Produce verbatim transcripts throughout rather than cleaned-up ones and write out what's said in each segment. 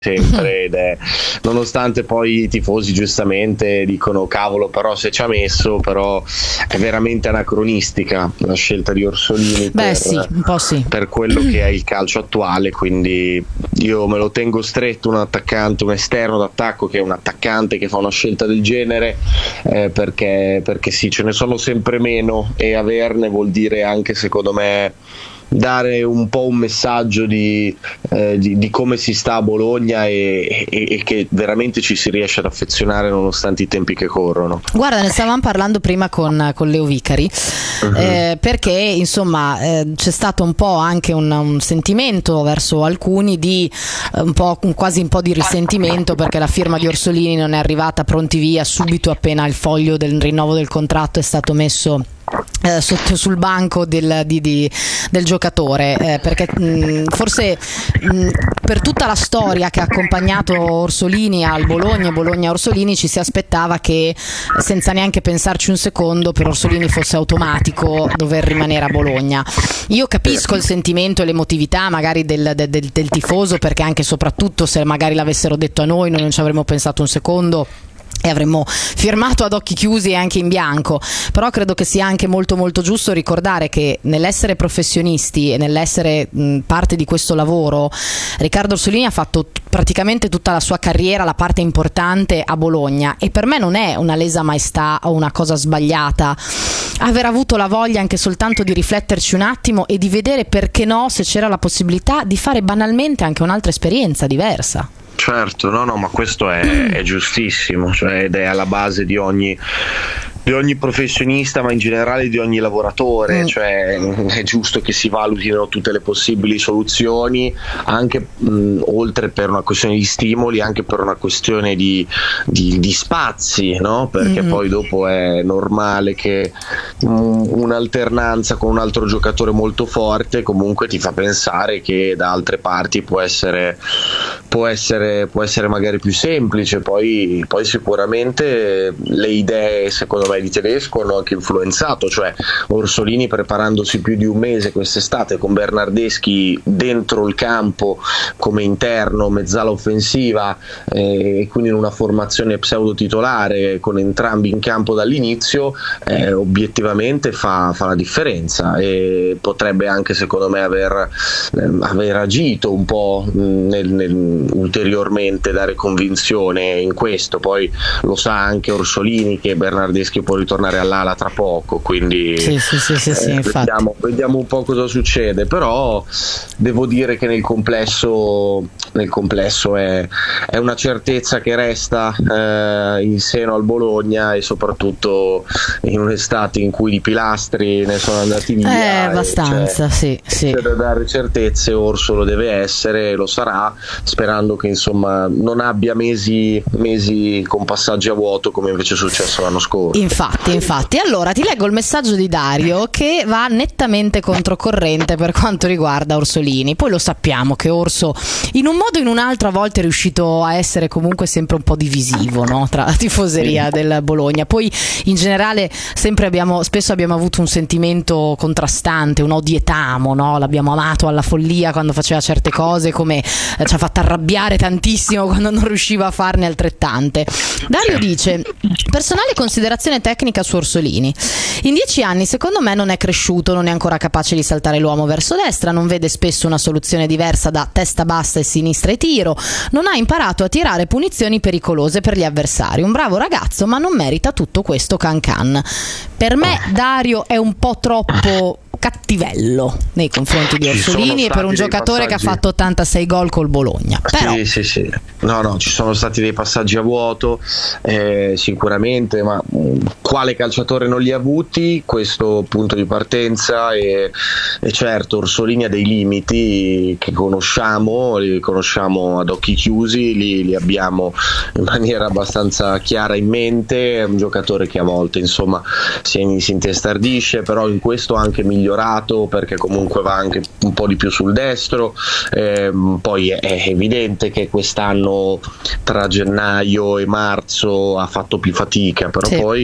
sempre, ed è, nonostante poi i tifosi giustamente dicono cavolo però se ci ha messo, però è veramente anacronistica la scelta di Orsolini. Beh, per, sì, un po' sì. per quello che è il calcio attuale, quindi io me lo tengo stretto un attaccante, un esterno d'attacco che è un attaccante che fa una scelta del genere, eh, perché, perché sì, ce ne sono sempre meno, e averne vuol dire anche secondo me dare un po' un messaggio di, eh, di, di come si sta a Bologna, e, e, e che veramente ci si riesce ad affezionare nonostante i tempi che corrono. Guarda, ne stavamo parlando prima con, con Leo Vicari, uh-huh. eh, perché insomma eh, c'è stato un po' anche un, un sentimento verso alcuni di eh, un po', quasi un po' di risentimento, perché la firma di Orsolini non è arrivata pronti via subito appena il foglio del rinnovo del contratto è stato messo Eh, sotto sul banco del, di, di, del giocatore, eh, perché mh, forse mh, per tutta la storia che ha accompagnato Orsolini al Bologna e Bologna a Orsolini ci si aspettava che, senza neanche pensarci un secondo, per Orsolini fosse automatico dover rimanere a Bologna. Io capisco il sentimento e l'emotività magari del, del, del, del tifoso, perché anche e soprattutto se magari l'avessero detto a noi noi non ci avremmo pensato un secondo e avremmo firmato ad occhi chiusi e anche in bianco. Però credo che sia anche molto molto giusto ricordare che nell'essere professionisti e nell'essere mh, parte di questo lavoro, Riccardo Orsolini ha fatto t- praticamente tutta la sua carriera, la parte importante a Bologna, e per me non è una lesa maestà o una cosa sbagliata aver avuto la voglia anche soltanto di rifletterci un attimo e di vedere, perché no, se c'era la possibilità di fare banalmente anche un'altra esperienza diversa. Certo, no, no, ma questo è, è giustissimo, cioè, ed è alla base di ogni, di ogni professionista, ma in generale di ogni lavoratore, mm. cioè è giusto che si valutino tutte le possibili soluzioni, anche mh, oltre per una questione di stimoli, anche per una questione di, di, di spazi, no? Perché mm. poi dopo è normale che mh, un'alternanza con un altro giocatore molto forte comunque ti fa pensare che da altre parti può essere può essere, può essere magari più semplice. Poi, poi sicuramente le idee secondo me di Tedesco hanno anche influenzato, cioè Orsolini preparandosi più di un mese quest'estate con Bernardeschi dentro il campo come interno, mezzala offensiva, eh, e quindi in una formazione pseudo titolare con entrambi in campo dall'inizio, eh, obiettivamente fa, fa la differenza, e potrebbe anche secondo me aver, eh, aver agito un po' nel, nel ulteriormente dare convinzione in questo. Poi lo sa anche Orsolini che Bernardeschi può ritornare all'ala tra poco, quindi sì, sì, sì, sì, sì, eh, vediamo, vediamo un po' cosa succede, però devo dire che nel complesso nel complesso è, è una certezza che resta eh, in seno al Bologna, e soprattutto in un'estate in cui di pilastri ne sono andati via, eh, abbastanza, sì, sì. C'è da dare certezze, Orso lo deve essere, lo sarà, sperando che insomma non abbia mesi, mesi con passaggi a vuoto come invece è successo l'anno scorso. Infatti, infatti. Allora ti leggo il messaggio di Dario che va nettamente controcorrente per quanto riguarda Orsolini. Poi lo sappiamo che Orso in un modo o in un altro a volte è riuscito a essere comunque sempre un po' divisivo, no? Tra la tifoseria del Bologna. Poi in generale sempre abbiamo, spesso abbiamo avuto un sentimento contrastante, un odietamo, no? L'abbiamo amato alla follia quando faceva certe cose, come eh, ci ha fatto arrabbiare tantissimo quando non riusciva a farne altrettante. Dario dice: personale considerazione tecnica su Orsolini. In dieci anni secondo me non è cresciuto, non è ancora capace di saltare l'uomo verso destra, non vede spesso una soluzione diversa da testa bassa e sinistra e tiro, non ha imparato a tirare punizioni pericolose per gli avversari. Un bravo ragazzo, ma non merita tutto questo can-can. Per me Dario è un po' troppo cattivello nei confronti di Orsolini, e per un giocatore che ha fatto ottantasei gol col Bologna. Però... Sì, sì, sì. No, no, ci sono stati dei passaggi a vuoto, eh, sicuramente, ma mh, quale calciatore non li ha avuti? Questo punto di partenza, e, e certo Orsolini ha dei limiti che conosciamo, li conosciamo ad occhi chiusi, li, li abbiamo in maniera abbastanza chiara in mente. È un giocatore che a volte insomma si, si intestardisce, però in questo ha anche migliorato, perché comunque va anche un po' di più sul destro. Eh, poi è, è evidente che quest'anno tra gennaio e marzo ha fatto più fatica, però sì. Poi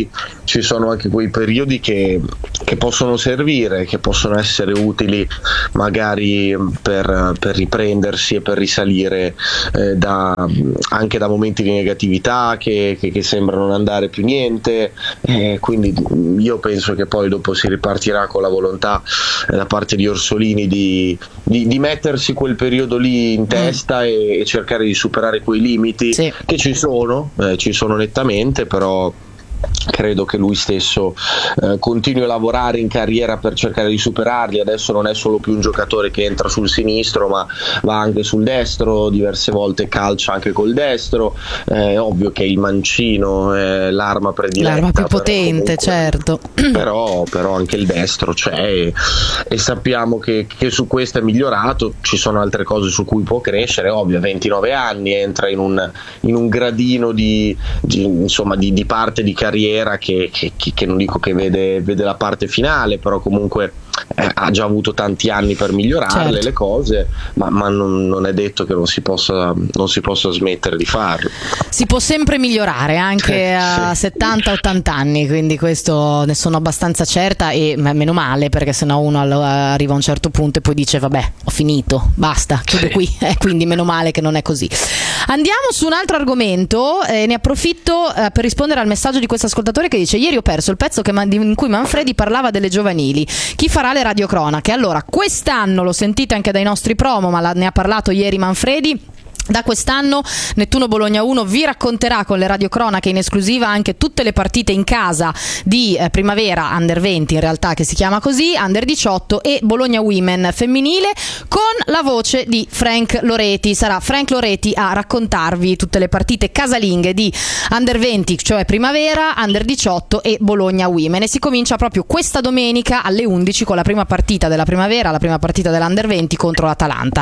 ci sono anche quei periodi che, che possono servire, che possono essere utili magari per, per riprendersi e per risalire eh, da, anche da momenti di negatività che, che, che sembrano non andare più niente, eh, quindi io penso che poi dopo si ripartirà con la volontà eh, da parte di Orsolini di, di, di mettersi quel periodo lì in testa mm. e, e cercare di superare quei limiti sì. che ci sono, eh, ci sono nettamente, però credo che lui stesso eh, continui a lavorare in carriera per cercare di superarli. Adesso non è solo più un giocatore che entra sul sinistro, ma va anche sul destro, diverse volte calcia anche col destro. Eh, è ovvio che il mancino è l'arma prediletta, l'arma più potente, comunque, certo, però, però anche il destro c'è e, e sappiamo che, che su questo è migliorato. Ci sono altre cose su cui può crescere, ovvio, ventinove anni, entra in un, in un gradino di, di, insomma, di, di parte di carriera Che, che, che non dico che vede, vede la parte finale, però comunque eh, ha già avuto tanti anni per migliorarle certo. le cose, ma, ma non, non è detto che non si possa non si possa smettere di farlo. Si può sempre migliorare anche eh, a sì. settanta ottanta anni, quindi questo ne sono abbastanza certa, e meno male, perché sennò uno arriva a un certo punto e poi dice vabbè, ho finito, basta, chiudo sì. qui, eh, quindi meno male che non è così. Andiamo su un altro argomento, e eh, ne approfitto eh, per rispondere al messaggio di questo ascoltatore che dice: ieri ho perso il pezzo che man- in cui Manfredi parlava delle giovanili, chi farà le radiocronache? Allora, quest'anno lo sentite anche dai nostri promo, ma la- ne ha parlato ieri Manfredi. Da quest'anno Nettuno Bologna uno vi racconterà con le radiocronache in esclusiva anche tutte le partite in casa di eh, Primavera Under venti, in realtà, che si chiama così, Under diciotto e Bologna Women femminile, con la voce di Frank Loreti. Sarà Frank Loreti a raccontarvi tutte le partite casalinghe di Under venti, cioè Primavera, Under diciotto e Bologna Women, e si comincia proprio questa domenica alle undici con la prima partita della Primavera, la prima partita dell'Under venti contro l'Atalanta.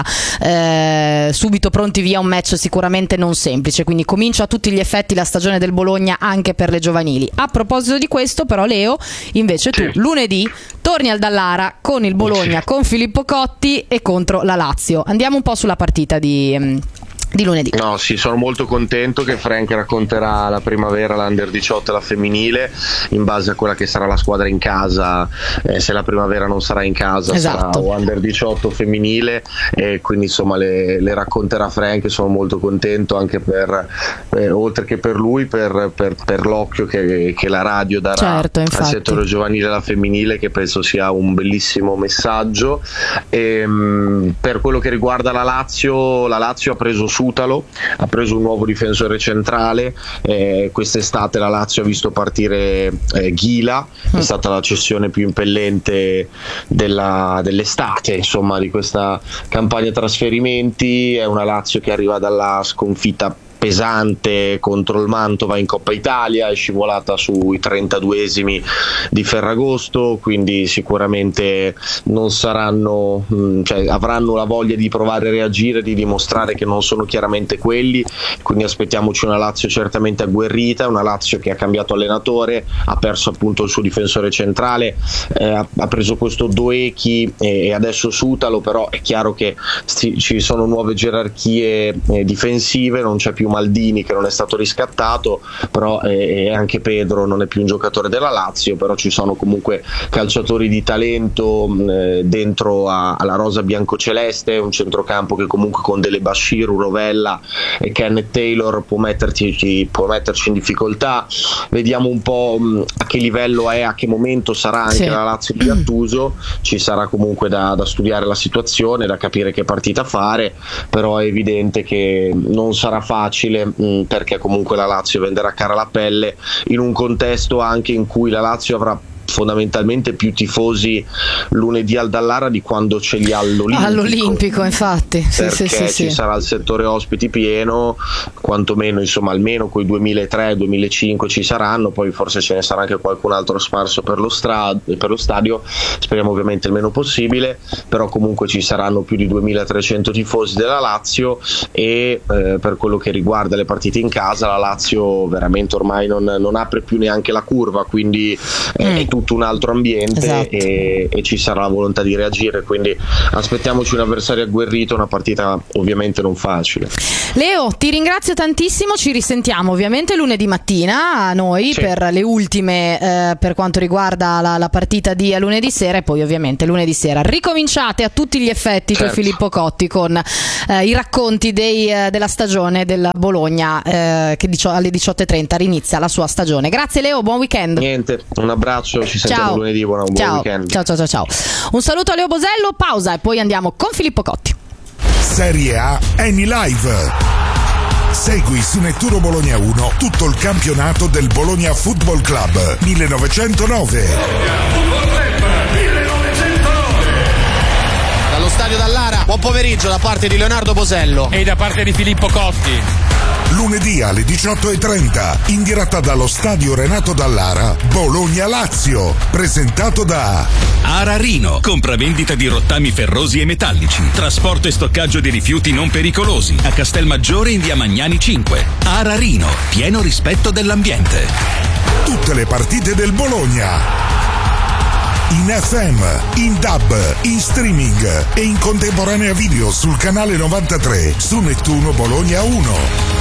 Eh, subito pronti via un match sicuramente non semplice, quindi comincia a tutti gli effetti la stagione del Bologna anche per le giovanili. A proposito di questo, però, Leo, invece tu lunedì torni al Dallara con il Bologna, con Filippo Cotti e contro la Lazio. Andiamo un po' sulla partita di di lunedì. No, sì, sono molto contento che Frank racconterà la Primavera, l'Under diciotto e la femminile in base a quella che sarà la squadra in casa, eh, se la Primavera non sarà in casa esatto. sarà o Under diciotto femminile, e quindi insomma le, le racconterà Frank. Sono molto contento anche per eh, oltre che per lui, per, per, per l'occhio che, che la radio darà certo, al settore giovanile e alla femminile, che penso sia un bellissimo messaggio. E, mh, per quello che riguarda la Lazio, la Lazio ha preso Sutalo, ha preso un nuovo difensore centrale. Eh, quest'estate la Lazio ha visto partire eh, Ghila, è stata la cessione più impellente della, dell'estate, insomma, di questa campagna trasferimenti. È una Lazio che arriva dalla sconfitta pesante contro il Mantova in Coppa Italia, è scivolata sui trentaduesimi di Ferragosto, quindi sicuramente non saranno, cioè avranno la voglia di provare a reagire, di dimostrare che non sono chiaramente quelli, quindi aspettiamoci una Lazio certamente agguerrita, una Lazio che ha cambiato allenatore, ha perso appunto il suo difensore centrale, eh, ha, ha preso questo Doechi e, e adesso Sutalo, però è chiaro che sti, ci sono nuove gerarchie eh, difensive, non c'è più Maldini che non è stato riscattato, però eh, anche Pedro non è più un giocatore della Lazio, però ci sono comunque calciatori di talento eh, dentro a, alla rosa biancoceleste, un centrocampo che comunque con Dele Bashiru, Rovella e Kenneth Taylor può metterci, può metterci in difficoltà. Vediamo un po' mh, a che livello è, a che momento sarà anche sì. la Lazio di Gattuso. Ci sarà comunque da, da studiare la situazione, da capire che partita fare, però è evidente che non sarà facile, mh, perché comunque la Lazio venderà cara la pelle in un contesto anche in cui la Lazio avrà fondamentalmente più tifosi lunedì al Dallara di quando ce li ha all'Olimpico, all'Olimpico infatti sì, perché sì, sì, ci sì. sarà il settore ospiti pieno, quantomeno insomma almeno quei duemilatrecento duemilacinque ci saranno, poi forse ce ne sarà anche qualcun altro sparso per lo, stra- per lo stadio, speriamo ovviamente il meno possibile, però comunque ci saranno più di duemilatrecento tifosi della Lazio. E eh, per quello che riguarda le partite in casa, la Lazio veramente ormai non, non apre più neanche la curva, quindi eh, mm. è tutto un altro ambiente, esatto. e, e ci sarà la volontà di reagire, quindi aspettiamoci un avversario agguerrito, una partita ovviamente non facile. Leo, ti ringrazio tantissimo, ci risentiamo ovviamente lunedì mattina noi sì. per le ultime eh, per quanto riguarda la, la partita di lunedì sera, e poi ovviamente lunedì sera ricominciate a tutti gli effetti certo. con Filippo Cotti con eh, i racconti dei, eh, della stagione del Bologna eh, che dicio, alle diciotto e trenta rinizia la sua stagione. Grazie Leo, buon weekend. Niente, un abbraccio, ci sentiamo ciao. lunedì, buon, buon ciao. weekend. Ciao ciao ciao ciao. Un saluto a Leo Bosello, pausa e poi andiamo con Filippo Cotti. Serie A Eni Live. Segui su Nettuno Bologna uno tutto il campionato del Bologna Football Club millenovecentonove. Dallo stadio Dallara, buon pomeriggio da parte di Leonardo Bosello e da parte di Filippo Cotti. Lunedì alle diciotto e trenta, in diretta dallo stadio Renato Dallara, Bologna-Lazio, presentato da Ararino, compravendita di rottami ferrosi e metallici, trasporto e stoccaggio di rifiuti non pericolosi, a Castelmaggiore in via Magnani cinque. Ararino, pieno rispetto dell'ambiente. Tutte le partite del Bologna. In F M, in D A B, in streaming e in contemporanea video sul canale novantatré su Nettuno Bologna uno.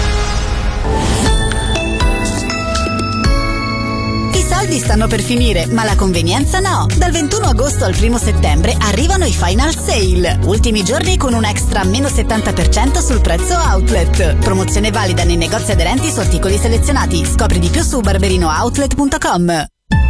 I soldi stanno per finire, ma la convenienza no. Dal ventuno agosto al primo settembre arrivano i Final Sale. Ultimi giorni con un extra meno settanta per cento sul prezzo outlet. Promozione valida nei negozi aderenti su articoli selezionati. Scopri di più su barberino outlet punto com.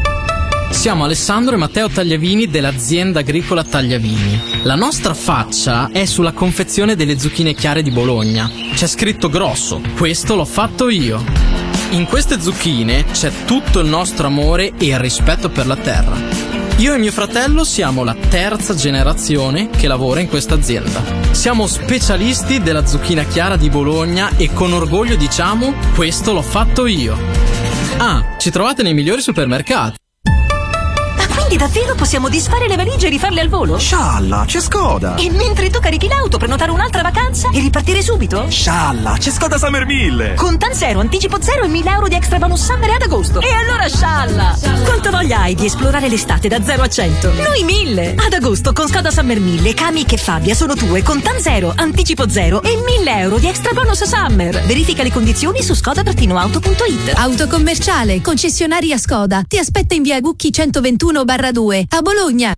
Siamo Alessandro e Matteo Tagliavini dell'azienda agricola Tagliavini. La nostra faccia è sulla confezione delle zucchine chiare di Bologna. C'è scritto grosso: questo l'ho fatto io. In queste zucchine c'è tutto il nostro amore e il rispetto per la terra. Io e mio fratello siamo la terza generazione che lavora in questa azienda. Siamo specialisti della zucchina chiara di Bologna e con orgoglio diciamo: questo l'ho fatto io. Ah, ci trovate nei migliori supermercati. Quindi davvero possiamo disfare le valigie e rifarle al volo? Scialla, c'è Skoda! E mentre tu carichi l'auto, prenotare un'altra vacanza e ripartire subito? Scialla, c'è Skoda Summer mille! Contan zero, anticipo zero e mille euro di extra bonus summer ad agosto. E allora scialla! Quanta voglia hai di esplorare l'estate da zero a cento? Noi mille! Ad agosto con Skoda Summer mille, Kamiq e Fabia sono tue, Contan zero, anticipo zero e mille euro di extra bonus summer. Verifica le condizioni su skoda auto punto it. Autocommerciale, concessionaria Skoda. Ti aspetta in via Gucchi centoventuno barra due a Bologna.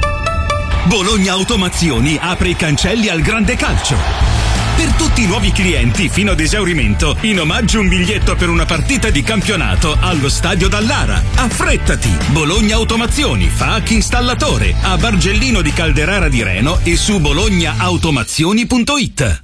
Bologna Automazioni apre i cancelli al grande calcio. Per tutti i nuovi clienti fino ad esaurimento, in omaggio un biglietto per una partita di campionato allo stadio Dallara. Affrettati! Bologna Automazioni fa anche installatore a Bargellino di Calderara di Reno e su bologna automazioni punto it.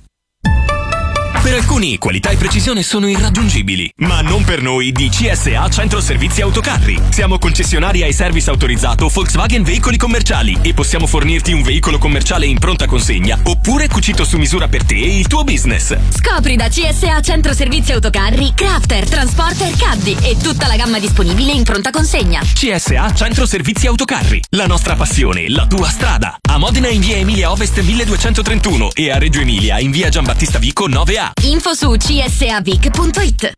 Per alcuni qualità e precisione sono irraggiungibili, ma non per noi di C S A Centro Servizi Autocarri. Siamo concessionari ai service autorizzato Volkswagen Veicoli Commerciali e possiamo fornirti un veicolo commerciale in pronta consegna oppure cucito su misura per te e il tuo business. Scopri da C S A Centro Servizi Autocarri Crafter, Transporter, Caddy e tutta la gamma disponibile in pronta consegna. C S A Centro Servizi Autocarri, la nostra passione, la tua strada. A Modena in via Emilia Ovest milleduecentotrentuno e a Reggio Emilia in via Giambattista Vico nove A. Info su c s a vic punto it.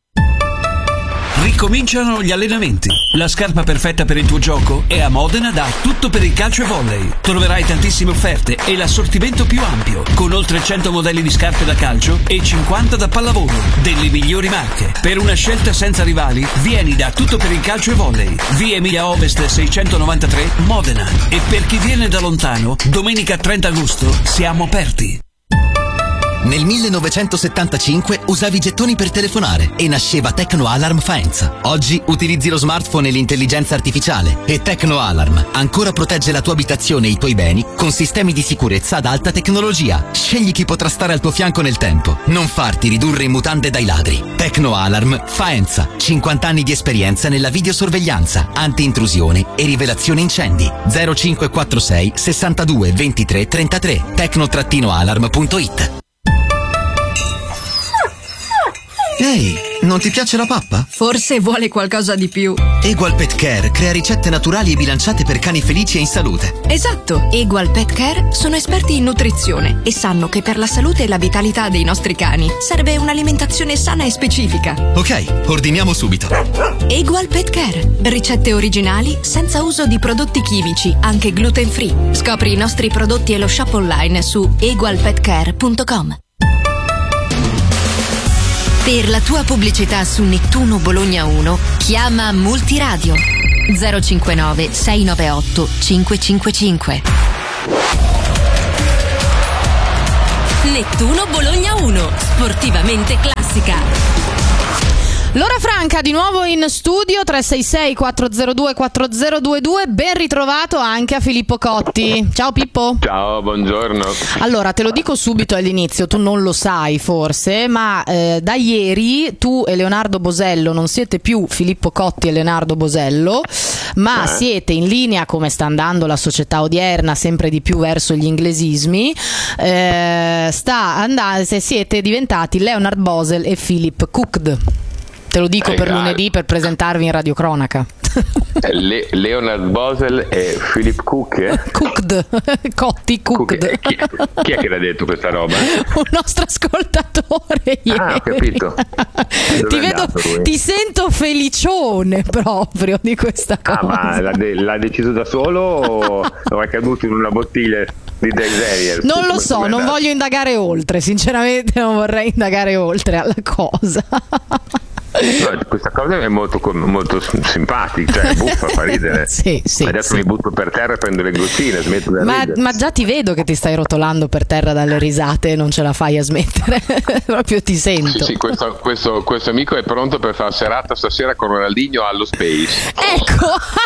Ricominciano gli allenamenti. La scarpa perfetta per il tuo gioco è a Modena da Tutto per il Calcio e Volley. Troverai tantissime offerte e l'assortimento più ampio, con oltre cento modelli di scarpe da calcio e cinquanta da pallavolo, delle migliori marche. Per una scelta senza rivali, vieni da Tutto per il Calcio e Volley, via Emilia Ovest seicentonovantatré, Modena. E per chi viene da lontano, domenica trenta agosto siamo aperti. Nel millenovecentosettantacinque usavi gettoni per telefonare e nasceva Tecno Alarm Faenza. Oggi utilizzi lo smartphone e l'intelligenza artificiale e Tecno Alarm ancora protegge la tua abitazione e i tuoi beni con sistemi di sicurezza ad alta tecnologia. Scegli chi potrà stare al tuo fianco nel tempo. Non farti ridurre in mutande dai ladri. Tecno Alarm Faenza. cinquanta anni di esperienza nella videosorveglianza, anti-intrusione e rivelazione incendi. zero cinque quattro sei sessantadue ventitré trentatré. tecno alarm punto it. Ehi, non ti piace la pappa? Forse vuole qualcosa di più. Egual Pet Care crea ricette naturali e bilanciate per cani felici e in salute. Esatto, Egual Pet Care sono esperti in nutrizione e sanno che per la salute e la vitalità dei nostri cani serve un'alimentazione sana e specifica. Ok, ordiniamo subito. Egual Pet Care, ricette originali senza uso di prodotti chimici, anche gluten free. Scopri i nostri prodotti e lo shop online su egual pet care punto com. Per la tua pubblicità su Nettuno Bologna uno, chiama Multiradio zero cinquantanove sei novantotto cinque cinque cinque. Nettuno Bologna uno, sportivamente classica. L'ora franca di nuovo in studio, tre sei sei quattro zero due quattro zero due due. Ben ritrovato anche a Filippo Cotti. Ciao Pippo. Ciao, buongiorno. Allora, te lo dico subito all'inizio, tu non lo sai forse, ma eh, da ieri tu e Leonardo Bosello non siete più Filippo Cotti e Leonardo Bosello, ma eh. siete in linea, come sta andando la società odierna, sempre di più verso gli inglesismi. Eh, sta andando, se siete diventati Leonard Bosel e Philip Cooked. Te lo dico per lunedì per presentarvi in radiocronaca. Le- Leonard Bosel e Philip Cook eh? Cooked. Cotti Cooked. Cook, chi, chi è che l'ha detto questa roba? Un nostro ascoltatore ieri. Ah, ho capito. Ti vedo, ti sento felicione proprio di questa cosa. Ah, ma l'ha, de- l'ha deciso da solo o è caduto in una bottiglia di Jack? Non lo so, non voglio indagare oltre, sinceramente non vorrei indagare oltre alla cosa. No, questa cosa è molto, molto simpatica, cioè buffa, fa ridere. Sì, sì, adesso sì. mi butto per terra e prendo le goccine, smetto di ma, ridere. ma già ti vedo che ti stai rotolando per terra dalle risate e non ce la fai a smettere. Proprio ti sento. Sì, sì, questo, questo, questo amico è pronto per fare serata stasera con Ronaldinho allo Space. Ecco.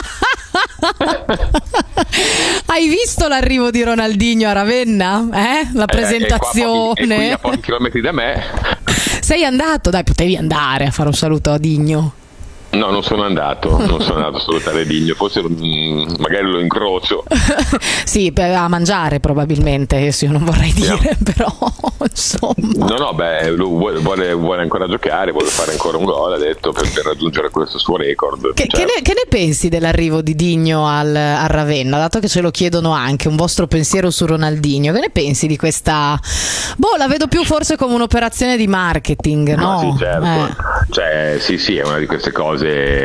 Hai visto l'arrivo di Ronaldinho a Ravenna? Eh? La presentazione. Eh, è, qui, è qui a pochi chilometri da me. Sei andato? Dai, potevi andare a fare un saluto a Digno. No, non sono andato, non sono andato a salutare Digno, forse mh, magari lo incrocio. Sì, per, a mangiare probabilmente, io non vorrei dire, yeah. Però insomma. No, no, beh, lui vuole, vuole ancora giocare, vuole fare ancora un gol, ha detto, per, per raggiungere questo suo record. Che, cioè. che, ne, che ne pensi dell'arrivo di Digno al, a Ravenna? Dato che ce lo chiedono anche, un vostro pensiero su Ronaldinho, che ne pensi di questa? Boh, la vedo più forse come un'operazione di marketing, no? No, sì, certo. Eh. Cioè, sì, sì, è una di queste cose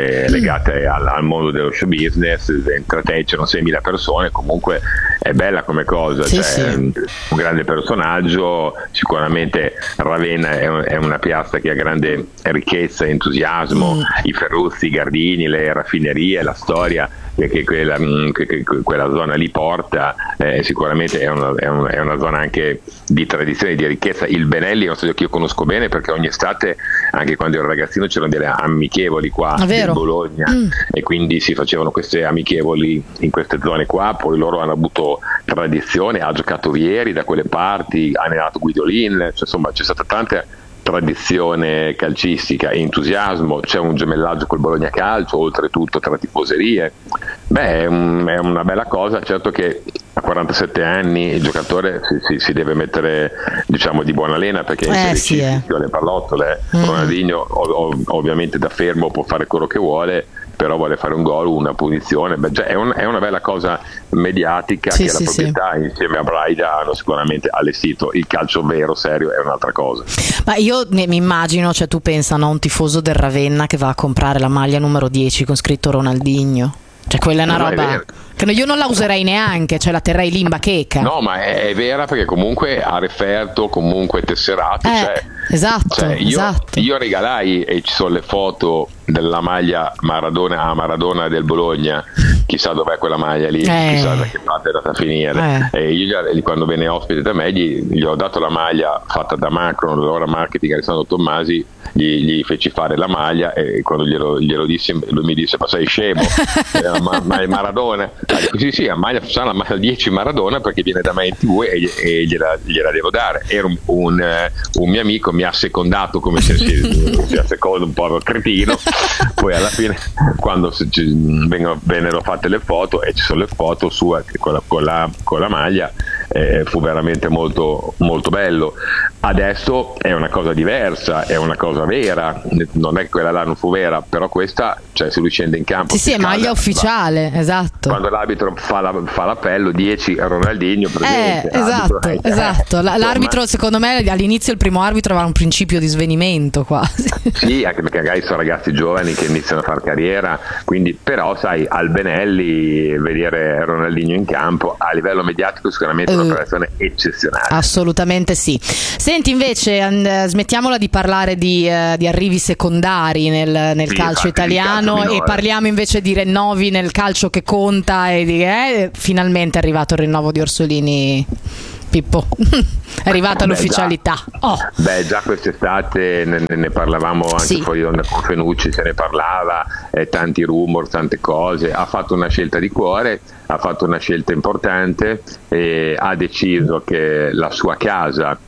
legate al, al mondo dello show business. Tra te c'erano seimila persone, comunque è bella come cosa, sì, cioè, sì. Un grande personaggio, sicuramente Ravenna è, un, è una piazza che ha grande ricchezza e entusiasmo, mm. i Ferruzzi, i Gardini, le raffinerie, la storia che quella, che, che quella zona lì porta, eh, sicuramente è una, è, una, è una zona anche di tradizione, di ricchezza. Il Benelli è uno stadio che io conosco bene perché ogni estate, anche quando ero ragazzino, c'erano delle amichevoli qua in Bologna mm. e quindi si facevano queste amichevoli in queste zone qua. Poi loro hanno avuto tradizione, ha giocato Vieri da quelle parti, ha allenato Guidolin, cioè, insomma c'è stata tanta tradizione calcistica e entusiasmo, c'è un gemellaggio col Bologna Calcio, oltretutto tra tifoserie. Beh, è, un, è una bella cosa, certo che a quarantasette anni il giocatore si, si, si deve mettere, diciamo, di buona lena, perché in eh, Serie sì, C eh. le pallottole. mm. Ronaldinho ov- ov- ovviamente da fermo può fare quello che vuole, però vuole fare un gol, una punizione. Beh, cioè è, un, è una bella cosa mediatica, sì, che sì, la proprietà sì. insieme a Braida hanno sicuramente allestito. Il calcio vero, serio, è un'altra cosa. Ma io mi immagino, cioè tu pensa, no, un tifoso del Ravenna che va a comprare la maglia numero dieci con scritto Ronaldinho, cioè quella è una non roba è che io non la userei neanche, cioè la terrei lì in bacheca. No, ma è, è vera, perché comunque ha referto, comunque tesserato, eh, cioè, esatto, cioè io, esatto. io regalai, e ci sono le foto della maglia Maradona a Maradona del Bologna, chissà dov'è quella maglia lì, eh. chissà da che parte è andata a finire, eh. e io quando venne ospite da me gli, gli ho dato la maglia fatta da Macron, l'ora marketing Alessandro Tommasi, gli, gli feci fare la maglia, e quando glielo, glielo dissi, lui mi disse: ma sei scemo? ma, ma è Maradona? Dico, sì sì, la maglia, la maglia dieci Maradona, perché viene da me in tv e, e gliela, gliela devo dare. Era un, un, un mio amico, mi ha secondato come se si, si asseconda un po' cretino. Poi alla fine, quando vennero fatte le foto, e ci sono le foto sue con la, con la, con la maglia, eh, fu veramente molto, molto bello. Adesso è una cosa diversa, è una cosa vera, non è che quella là non fu vera, però questa, cioè se lui scende in campo... Sì, sì, è maglia ufficiale, va. Esatto. Quando l'arbitro fa, la, fa l'appello, dieci Ronaldinho presente. Eh, esatto, eh, esatto. Eh, l'arbitro, secondo me, all'inizio il primo arbitro aveva un principio di svenimento quasi. Sì, anche perché magari sono ragazzi giovani che iniziano a fare carriera, quindi però sai, al Benelli vedere Ronaldinho in campo a livello mediatico sicuramente è uh, un'operazione eccezionale. Assolutamente sì. Senti invece, and, smettiamola di parlare di, uh, di arrivi secondari nel, nel sì, calcio italiano calcio e parliamo invece di rinnovi nel calcio che conta e di, eh, finalmente è arrivato il rinnovo di Orsolini. Pippo, è arrivata Beh, l'ufficialità. Già, oh. Beh, già quest'estate ne, ne parlavamo anche sì. fuori onda con Fenucci, se ne parlava, eh, tanti rumor, tante cose. Ha fatto una scelta di cuore, ha fatto una scelta importante e ha deciso che la sua casa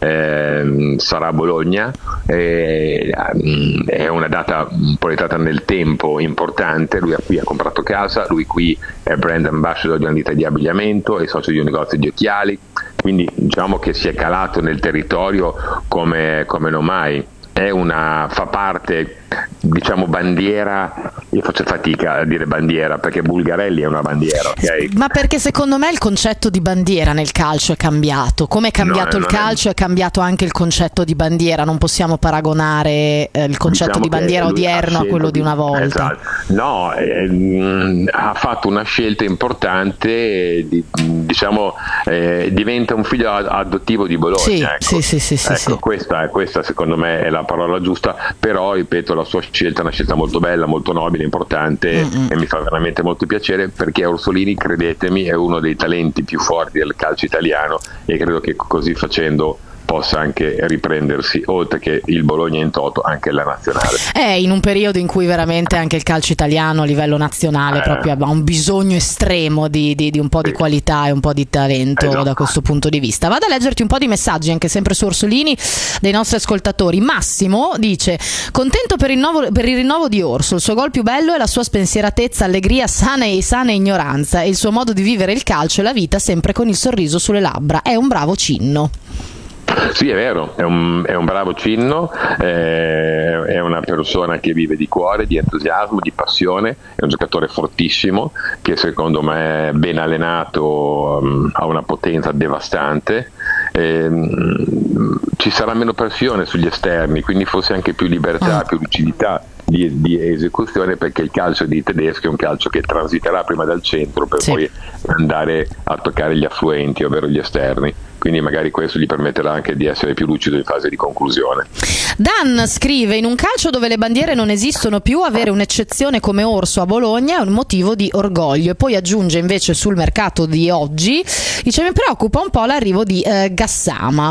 eh, sarà Bologna. Eh, è una data proiettata nel tempo importante. Lui qui ha comprato casa, lui qui è brand ambassador di una ditta di abbigliamento, è socio di un negozio di occhiali, quindi diciamo che si è calato nel territorio come, come non mai. È una, fa parte, diciamo, bandiera, io faccio fatica a dire bandiera perché Bulgarelli è una bandiera, ok? Ma perché secondo me il concetto di bandiera nel calcio è cambiato, come è cambiato no, il calcio è... è cambiato anche il concetto di bandiera, non possiamo paragonare eh, il concetto diciamo di bandiera odierno a quello di una volta. Esatto. No, eh, ha fatto una scelta importante, di, diciamo eh, diventa un figlio adottivo di Bologna. Sì, ecco. sì, sì, sì, sì, ecco, sì. Questa, questa secondo me è la parola giusta, però ripeto, la sua scelta è una scelta molto bella, molto nobile, importante mm-hmm. e mi fa veramente molto piacere perché Orsolini, credetemi, è uno dei talenti più forti del calcio italiano e credo che così facendo possa anche riprendersi, oltre che il Bologna in toto, anche la nazionale. È in un periodo in cui veramente anche il calcio italiano a livello nazionale eh. proprio ha un bisogno estremo di, di, di un po' di sì. qualità e un po' di talento esatto. da questo punto di vista. Vado a leggerti un po' di messaggi anche sempre su Orsolini dei nostri ascoltatori. Massimo dice: contento per il, nuovo, per il rinnovo di Orso, il suo gol più bello è la sua spensieratezza, allegria, sana e sana ignoranza e il suo modo di vivere il calcio e la vita sempre con il sorriso sulle labbra. È un bravo cinno. Sì, è vero, è un, è un bravo cinno, eh, è una persona che vive di cuore, di entusiasmo, di passione, è un giocatore fortissimo che secondo me ben allenato um, ha una potenza devastante. Eh, ci sarà meno pressione sugli esterni, quindi forse anche più libertà, più lucidità di, di esecuzione, perché il calcio dei tedeschi è un calcio che transiterà prima dal centro per sì. poi andare a toccare gli affluenti, ovvero gli esterni. Quindi magari questo gli permetterà anche di essere più lucido in fase di conclusione. Dan scrive: in un calcio dove le bandiere non esistono più, avere un'eccezione come Orso a Bologna è un motivo di orgoglio. E poi aggiunge invece sul mercato di oggi, dice: mi preoccupa un po' l'arrivo di eh, Gassama.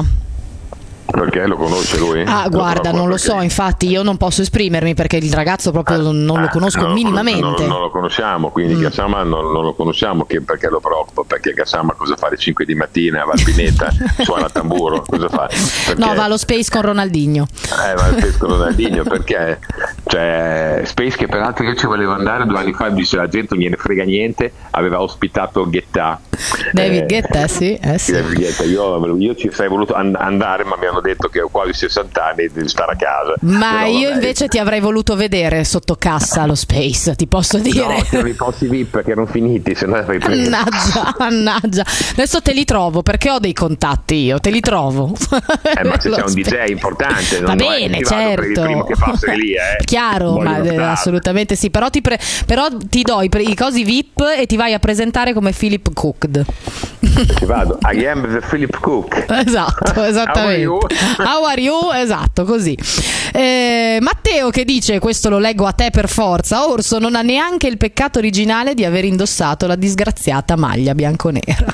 Perché lo conosce lui? Ah, guarda, non lo so, infatti io non posso esprimermi perché il ragazzo proprio eh, non lo conosco non minimamente. Lo, non, non lo conosciamo, quindi mm. Gassama non, non lo conosciamo, che, perché lo preoccupa? Perché Gassama cosa fa alle cinque di mattina, va a Pineta, suona tamburo, cosa fa? Perché... No, va allo Space con Ronaldinho. Eh, va allo Space con Ronaldinho, perché? Cioè, Space che peraltro io ci volevo andare due anni fa, dice la gente non gliene frega niente, aveva ospitato Guetta. David eh, Guetta, sì, eh, sì. David Guetta. Io, io ci sarei voluto and- andare, ma mi hanno detto che ho quasi sessanta anni e devi stare a casa. Ma però, io vabbè. invece ti avrei voluto vedere sotto cassa lo Space, ti posso dire. No, c'erano i posti V I P che erano finiti, se no avrei preso. Mannaggia, mannaggia. Adesso te li trovo perché ho dei contatti io, te li trovo. Eh, ma se c'è un D J importante, va non bene, non certo. Per il primo che passa lì, eh. Chiaro, ma eh, assolutamente sì. Però ti, pre- però ti do i, pre- i cosi V I P e ti vai a presentare come Philip Cooked. Ci vado. I am the Philip Cook. Esatto, esattamente. How are you? How are you? Esatto, così. Eh, Matteo che dice: questo lo leggo a te per forza. Orso non ha neanche il peccato originale di aver indossato la disgraziata maglia bianconera.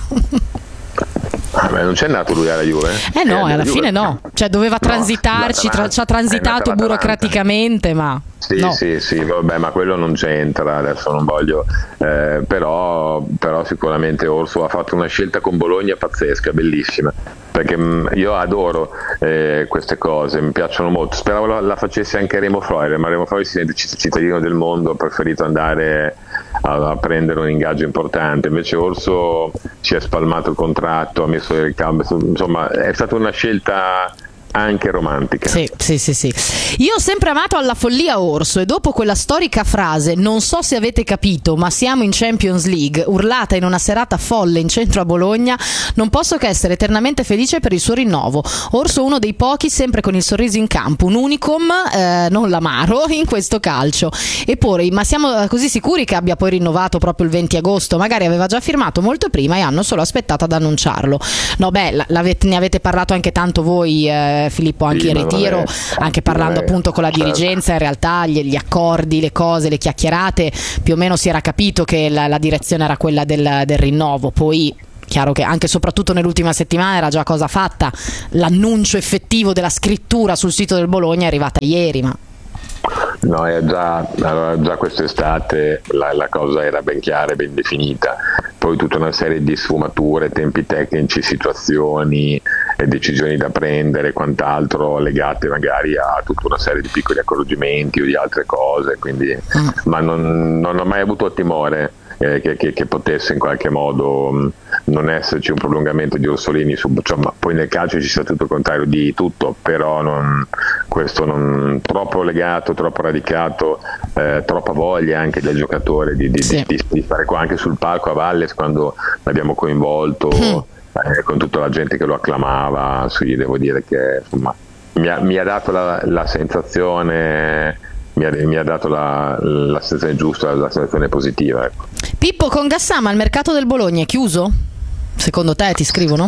Ah, ma non c'è andato lui alla Juve? Eh no, eh, alla Juve, fine no. Cioè doveva no, transitarci, tra- ci ha transitato burocraticamente, ma sì, no. sì, sì, vabbè, ma quello non c'entra, adesso non voglio, eh, però, però sicuramente Orso ha fatto una scelta con Bologna pazzesca, bellissima, perché mh, io adoro eh, queste cose, mi piacciono molto. Speravo la, la facesse anche Remo Freuler, ma Remo Freuler si sente cittadino del mondo, ha preferito andare a, a prendere un ingaggio importante. Invece Orso si è spalmato il contratto, ha messo il cambio, insomma è stata una scelta anche romantica. Sì, sì, sì, sì. Io ho sempre amato alla follia Orso e dopo quella storica frase "non so se avete capito, ma siamo in Champions League", urlata in una serata folle in centro a Bologna, non posso che essere eternamente felice per il suo rinnovo. Orso uno dei pochi sempre con il sorriso in campo, un unicum, eh, non l'amaro, in questo calcio. E poi, ma siamo così sicuri che abbia poi rinnovato proprio il venti agosto? Magari aveva già firmato molto prima e hanno solo aspettato ad annunciarlo. No, beh, l'avete, ne avete parlato anche tanto voi, eh, Filippo, anche in ritiro, è, anche parlando è, appunto con la dirigenza, in realtà gli, gli accordi, le cose, le chiacchierate, più o meno si era capito che la, la direzione era quella del, del rinnovo. Poi chiaro che anche e soprattutto nell'ultima settimana era già cosa fatta, l'annuncio effettivo della scrittura sul sito del Bologna è arrivata ieri, ma no, è già, allora, già quest'estate la, la cosa era ben chiara e ben definita, poi tutta una serie di sfumature, tempi tecnici, situazioni e decisioni da prendere e quant'altro legate magari a tutta una serie di piccoli accorgimenti o di altre cose, quindi, mm. ma non, non ho mai avuto timore eh, che, che, che potesse in qualche modo mh, non esserci un prolungamento di Orsolini su, cioè, ma poi nel calcio ci sia tutto il contrario di tutto, però non, questo non troppo legato, troppo radicato, eh, troppa voglia anche del giocatore di, di, sì. di, di stare qua anche sul palco a Valles quando l'abbiamo coinvolto mm. eh, con tutta la gente che lo acclamava. Sì, devo dire che insomma mi ha, mi ha dato la, la sensazione mi ha, mi ha dato la, la sensazione giusta, la sensazione positiva, ecco. Pippo, con Gassama il mercato del Bologna è chiuso? Secondo te, ti scrivono?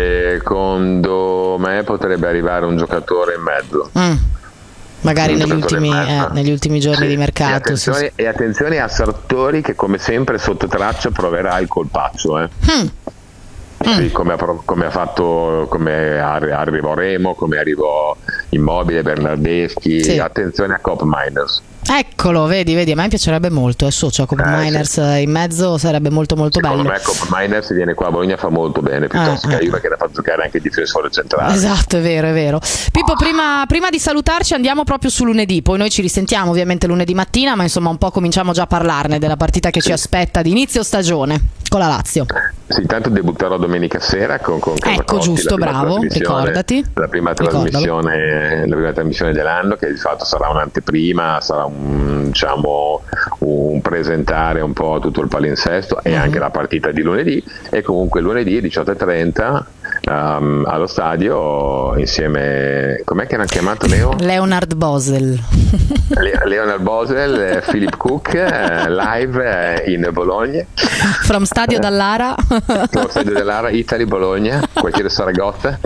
Secondo me potrebbe arrivare un giocatore in mezzo. Mm. Magari negli ultimi, eh, negli ultimi giorni sì. di mercato. E attenzione, sì, sì. e attenzione a Sartori che come sempre sotto traccia proverà il colpaccio. Eh. Mm. Sì, mm. come, ha, come ha fatto, come arrivò Remo, come arrivò Immobile, Bernardeschi. Sì. Attenzione a Cop Miners. Eccolo, vedi, vedi, a me piacerebbe molto, è socio a Cop eh, Miners sì. in mezzo, sarebbe molto molto Secondo bello. Secondo me Cop Miners viene qua a Bologna, fa molto bene, piuttosto ah, che a Juve ah. che la fa giocare anche difensore centrale. Esatto, è vero, è vero. Pippo, prima, prima di salutarci andiamo proprio su lunedì, poi noi ci risentiamo ovviamente lunedì mattina, ma insomma un po' cominciamo già a parlarne della partita che sì. ci aspetta di inizio stagione con la Lazio. Sì, intanto debutterò domenica sera con, con Ecco, giusto, bravo, ricordati. La prima trasmissione, la prima trasmissione dell'anno, che di fatto sarà un'anteprima, sarà un, diciamo, un presentare un po' tutto il palinsesto e mm-hmm. anche la partita di lunedì, e comunque lunedì diciotto e trenta um, allo stadio insieme, com'è che l'hanno chiamato Leo? Leonard Bosel. Le- Leonard Bosel, Philip Cook, uh, live uh, in Bologna. From Stadio Dallara. From Stadio Dallara, Italy, Bologna, quartiere Saragossa.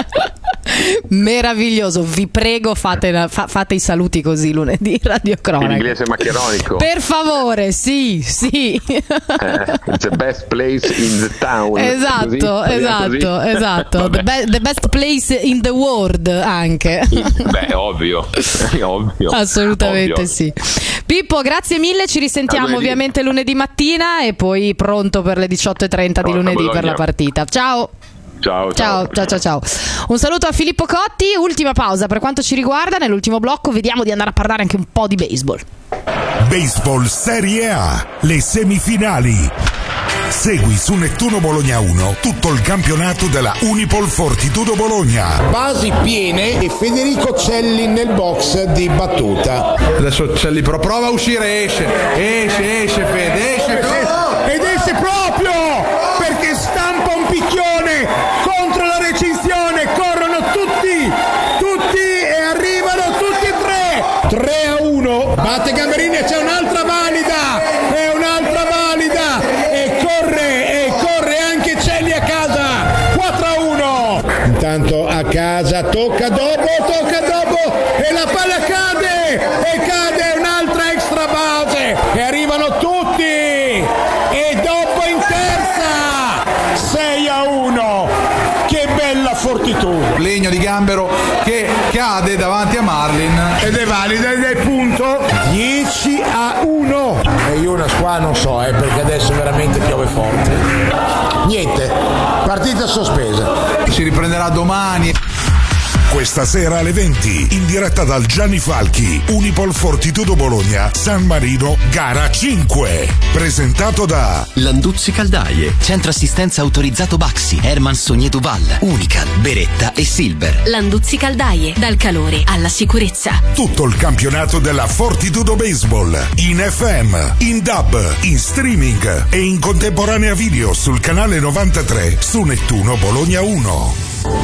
Meraviglioso, vi prego fate, fa, fate i saluti così lunedì, Radio Cronaca in inglese maccheronico, per favore. Sì, sì. uh, the best place in the town, esatto, così, esatto, così. esatto the, be- the best place in the world anche. Beh, ovvio, ovvio, assolutamente ovvio. Sì. Pippo, grazie mille, ci risentiamo lunedì. Ovviamente lunedì mattina e poi pronto per le diciotto e trenta di lunedì Bologna. Per la partita. Ciao. Ciao, ciao, ciao, ciao, ciao. Un saluto a Filippo Cotti. Ultima pausa per quanto ci riguarda. Nell'ultimo blocco vediamo di andare a parlare anche un po' di baseball. Baseball Serie A, le semifinali. Segui su Nettuno Bologna uno tutto il campionato della Unipol Fortitudo Bologna. Basi piene e Federico Celli nel box di battuta. Adesso Celli però prova a uscire, esce, esce, esce Fede, esce. Oh, ed esce proprio perché stampa un picchione contro la recinzione. Corrono tutti, tutti e arrivano tutti e tre. tre a uno. Batte Gamberini e c'è un'altra valida. E un'altra valida. E corre, e corre anche Celli a casa. quattro a uno. Intanto a casa tocca dopo, tocca dopo. E la palla cade. E cade un'altra extra base. E arrivano tutti. E dopo in terza. sei a uno. Che bella fortitudo. Legno di Gambero che cade davanti a Marlin ed è valida ed è punto. dieci a uno. E io una qua non so, eh, perché adesso veramente piove forte. Niente, partita sospesa. Si riprenderà domani. Questa sera alle venti, in diretta dal Gianni Falchi, Unipol Fortitudo Bologna, San Marino, gara cinque. Presentato da Landuzzi Caldaie, centro assistenza autorizzato Baxi, Herman Sogné Duval, Unical, Beretta e Silver. Landuzzi Caldaie, dal calore alla sicurezza. Tutto il campionato della Fortitudo Baseball, in F M, in D A B, in streaming e in contemporanea video sul canale novantatré su Nettuno Bologna uno.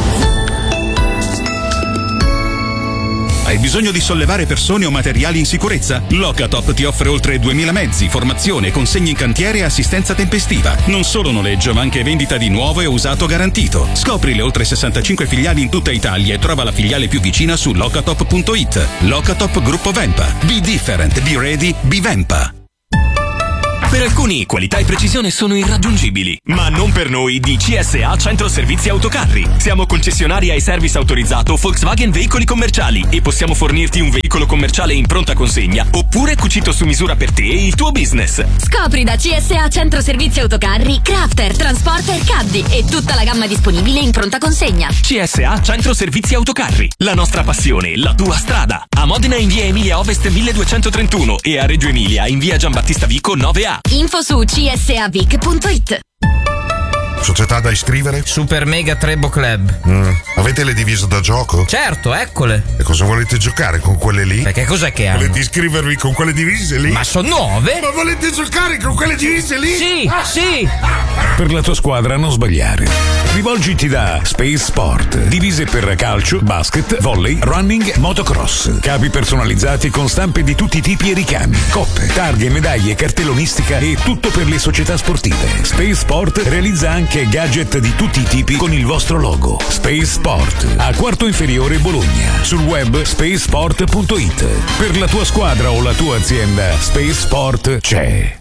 Hai bisogno di sollevare persone o materiali in sicurezza? Locatop ti offre oltre duemila mezzi, formazione, consegni in cantiere e assistenza tempestiva. Non solo noleggio, ma anche vendita di nuovo e usato garantito. Scopri le oltre sessantacinque filiali in tutta Italia e trova la filiale più vicina su locatop punto it. Locatop Gruppo Vempa. Be different, be ready, be Vempa. Per alcuni qualità e precisione sono irraggiungibili, ma non per noi di C S A Centro Servizi Autocarri. Siamo concessionari ai service autorizzato Volkswagen Veicoli Commerciali e possiamo fornirti un veicolo commerciale in pronta consegna oppure cucito su misura per te e il tuo business. Scopri da C S A Centro Servizi Autocarri Crafter, Transporter, Caddy e tutta la gamma disponibile in pronta consegna. C S A Centro Servizi Autocarri, la nostra passione, la tua strada. A Modena in via Emilia Ovest milleduecentotrentuno e a Reggio Emilia in via Giambattista Vico nove A. Info su c s a vic punto it. Società da iscrivere? Super Mega Trebo Club. Mm. Avete le divise da gioco? Certo, eccole. E cosa volete giocare con quelle lì? Perché cos'è che hanno? Volete iscrivervi con quelle divise lì? Ma sono nuove? Ma volete giocare con quelle divise lì? Sì, ah. sì. Per la tua squadra non sbagliare. Rivolgiti da Space Sport. Divise per calcio, basket, volley, running, motocross. Capi personalizzati con stampe di tutti i tipi e ricami. Coppe, targhe, medaglie, cartellonistica e tutto per le società sportive. Space Sport realizza anche gadget di tutti i tipi con il vostro logo. Space Sport, a Quarto Inferiore Bologna. Sul web space sport punto it. Per la tua squadra o la tua azienda, Space Sport c'è.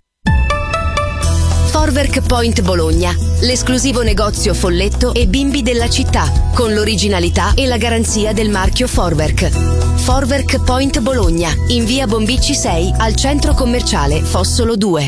Forwerk Point Bologna, l'esclusivo negozio folletto e bimbi della città, con l'originalità e la garanzia del marchio Forwerk. Forwerk Point Bologna, in via Bombicci sei, al centro commerciale Fossolo due.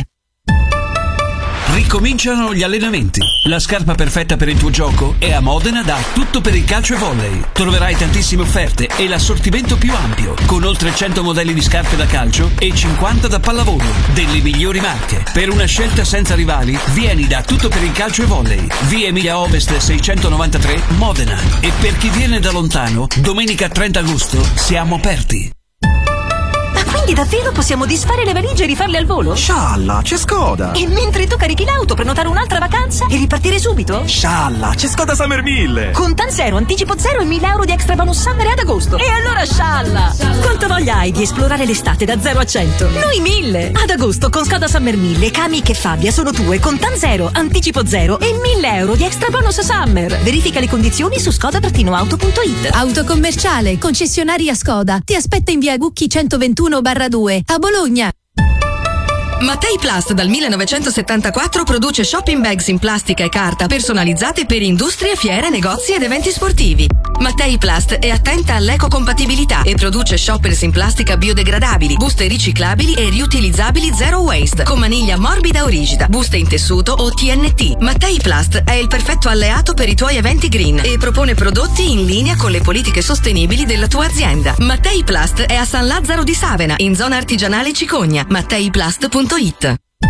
Ricominciano gli allenamenti. La scarpa perfetta per il tuo gioco è a Modena da Tutto per il calcio e volley. Troverai tantissime offerte e l'assortimento più ampio, con oltre cento modelli di scarpe da calcio e cinquanta da pallavolo, delle migliori marche. Per una scelta senza rivali, vieni da Tutto per il calcio e volley, via Emilia Ovest seicentonovantatré, Modena. E per chi viene da lontano, domenica trenta agosto siamo aperti. Quindi davvero possiamo disfare le valigie e rifarle al volo? Scialla, c'è Skoda! E mentre tu carichi l'auto, prenotare un'altra vacanza e ripartire subito? Scialla, c'è Skoda Summer mille! Con Tan Zero, anticipo zero e mille euro di extra bonus summer ad agosto. E allora scialla! Quanto voglia hai di esplorare l'estate da zero a cento? Noi mille! Ad agosto con Skoda Summer mille, Kamiq e Fabia sono tue con Tan Zero, anticipo zero e mille euro di extra bonus summer. Verifica le condizioni su skoda auto punto it. Autocommerciale, concessionaria Skoda. Ti aspetta in via Gucchi centoventuno barra due a Bologna. Mattei Plast dal millenovecentosettantaquattro produce shopping bags in plastica e carta personalizzate per industrie, fiere, negozi ed eventi sportivi. Mattei Plast è attenta all'ecocompatibilità e produce shoppers in plastica biodegradabili, buste riciclabili e riutilizzabili zero waste, con maniglia morbida o rigida, buste in tessuto o T N T. Mattei Plast è il perfetto alleato per i tuoi eventi green e propone prodotti in linea con le politiche sostenibili della tua azienda. Mattei Plast è a San Lazzaro di Savena, in zona artigianale Cicogna. mattei plast punto it.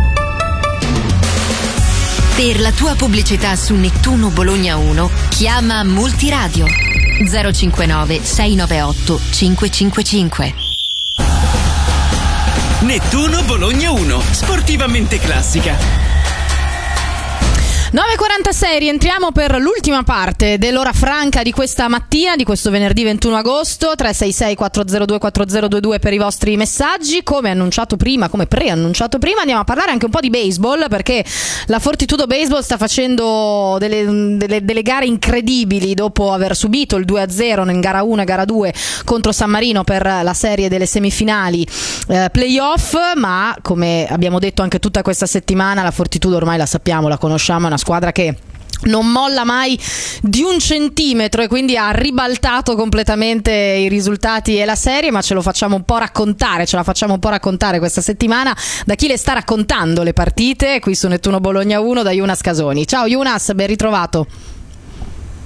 Per la tua pubblicità su Nettuno Bologna uno, chiama Multiradio zero cinquantanove sei novantaotto cinquecentocinquantacinque. Nettuno Bologna uno, sportivamente classica. nove e quarantasei, rientriamo per l'ultima parte dell'ora franca di questa mattina, di questo venerdì ventuno agosto. Tre sei sei quattro zero due quattro zero due due per i vostri messaggi. Come annunciato prima, come preannunciato prima, andiamo a parlare anche un po' di baseball, perché la Fortitudo Baseball sta facendo delle, delle, delle gare incredibili dopo aver subito il due a zero in gara uno e gara due contro San Marino per la serie delle semifinali eh, playoff. Ma come abbiamo detto anche tutta questa settimana, la Fortitudo ormai la sappiamo, la conosciamo, è una squadra che non molla mai di un centimetro e quindi ha ribaltato completamente i risultati e la serie. Ma ce lo facciamo un po' raccontare, ce la facciamo un po' raccontare questa settimana da chi le sta raccontando le partite qui su Nettuno Bologna uno, da Jonas Casoni. Ciao Jonas, ben ritrovato.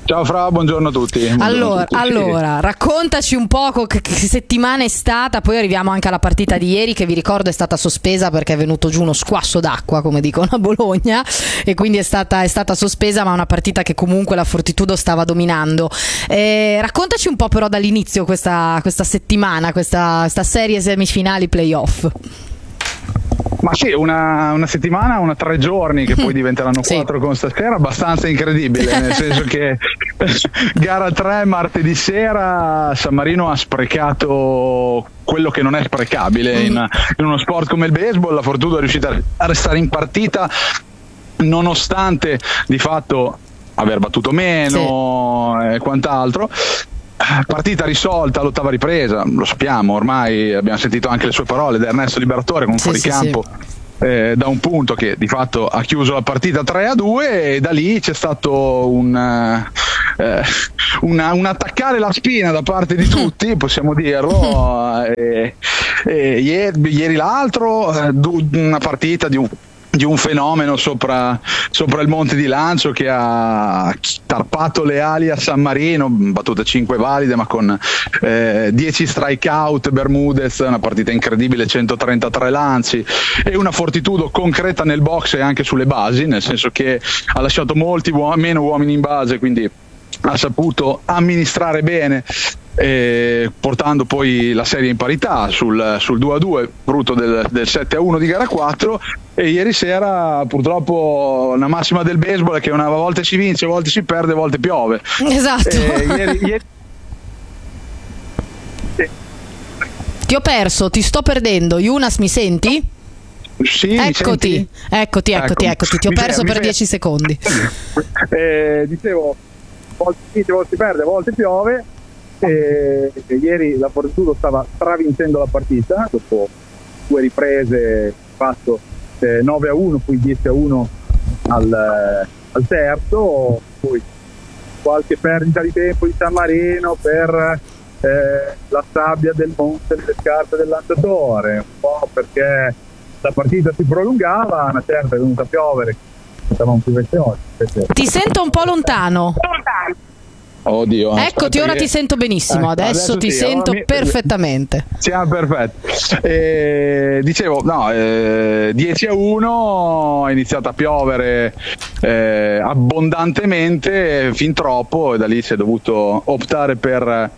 Ciao Fra, buongiorno a tutti. Buongiorno allora, a tutti. allora, raccontaci un poco che, che settimana è stata, poi arriviamo anche alla partita di ieri che vi ricordo è stata sospesa perché è venuto giù uno squasso d'acqua, come dicono a Bologna, e quindi è stata, è stata sospesa, ma una partita che comunque la Fortitudo stava dominando. Eh, raccontaci un po' però dall'inizio questa, questa settimana, questa, questa serie semifinali playoff. Ma sì, una, una settimana, una tre giorni che poi diventeranno sì. quattro con stasera, abbastanza incredibile, nel senso che gara tre martedì sera San Marino ha sprecato quello che non è sprecabile in, in uno sport come il baseball. La Fortuna è riuscita a restare in partita nonostante di fatto aver battuto meno sì. e quant'altro. Partita risolta all'ottava ripresa, lo sappiamo ormai, abbiamo sentito anche le sue parole da Ernesto Liberatore con un sì, fuoricampo sì, sì. Eh, da un punto che di fatto ha chiuso la partita tre a due, e da lì c'è stato un, eh, una, un attaccare la spina da parte di tutti, possiamo dirlo, e, e ieri, ieri l'altro una partita di un di un fenomeno sopra, sopra il Monte di Lancio che ha tarpato le ali a San Marino, battute cinque valide ma con eh, dieci strikeout Bermudez, una partita incredibile, centotrentatré lanci, e una Fortitudo concreta nel box e anche sulle basi, nel senso che ha lasciato molti uom- meno uomini in base, quindi ha saputo amministrare bene, eh, portando poi la serie in parità sul, sul due a due frutto del, del sette a uno di gara quattro. E ieri sera purtroppo una massima del baseball è che una volta si vince, a volte si perde, a volte piove. Esatto. Eh, ieri, ieri... Ti ho perso, ti sto perdendo. Yunas, mi senti? Sì, eccoti, mi eccoti, eccoti, ecco. eccoti, ti ho mi perso fe- per fe- dieci secondi. Eh, dicevo, a volte si vince, a volte si perde, a volte piove. E, e ieri la Fortuna stava stravincendo la partita dopo due riprese, fatto eh, nove a uno, poi dieci a uno al, al terzo, poi qualche perdita di tempo di San Marino per eh, la sabbia del monte delle scarpe del lanciatore, un po' perché la partita si prolungava, una certa è venuta a piovere, stavamo più veloci. Ti sento un po' lontano. Oddio, eccoti, ora che... ti sento benissimo, ecco, adesso, adesso ti sì, sento mi... perfettamente. Siamo perfetti. Eh, dicevo, no, eh, dieci a uno, è iniziato a piovere eh, abbondantemente, fin troppo, e da lì si è dovuto optare per